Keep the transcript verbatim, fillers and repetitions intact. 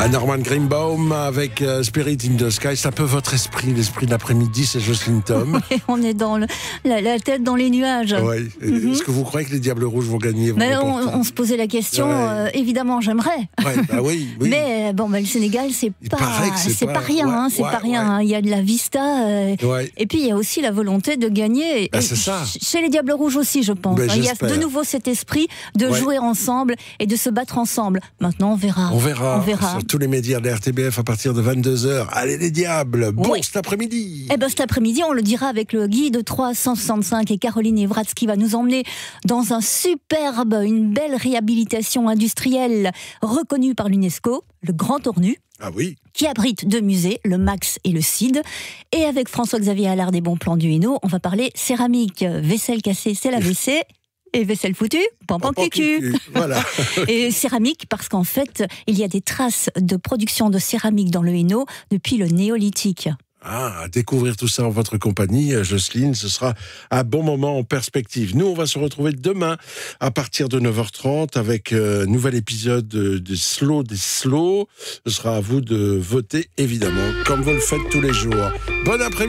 Ah, Norman Greenbaum avec euh, Spirit in the Sky, c'est un peu votre esprit, l'esprit de l'après-midi, c'est Jocelyne Tom. Oui, on est dans le, la, la tête dans les nuages. Ouais. Mm-hmm. Est-ce que vous croyez que les Diables Rouges vont gagner? Mais on, on se posait la question, ouais. euh, évidemment j'aimerais. Ouais, bah oui, oui. Mais bon, bah, le Sénégal, c'est pas, c'est c'est pas, pas rien, ouais, hein, c'est ouais, pas rien. Ouais. Hein. Il y a de la vista, euh, ouais. et puis il y a aussi la volonté de gagner. Bah, c'est ça. Chez les Diables Rouges aussi, je pense. Bah, il y a de nouveau cet esprit de ouais. jouer ensemble et de se battre ensemble. Maintenant, on verra. On verra. On verra. Sur tous les médias de la R T B F à partir de vingt-deux heures. Allez les Diables. Bon, ouais. cet après-midi. Eh ben, cet après-midi, on le dira avec le guide trois cent soixante-cinq et Caroline Evratz qui va nous emmener dans un superbe, une belle réhabilitation industrielle reconnue par l'UNESCO, le Grand Tournu. Ah oui. Qui abrite deux musées, le Max et le C I D. Et avec François-Xavier Allard des bons plans du Hainaut, on va parler céramique. Vaisselle cassée, c'est la W C. Et vaisselle foutue, pampan cucu. Voilà. Et céramique, parce qu'en fait, il y a des traces de production de céramique dans le Hainaut depuis le néolithique. Ah, à découvrir tout ça en votre compagnie, Jocelyne, ce sera un bon moment en perspective. Nous, on va se retrouver demain à partir de neuf heures trente avec un nouvel épisode des Slow des Slow. Ce sera à vous de voter, évidemment, comme vous le faites tous les jours. Bon après-midi.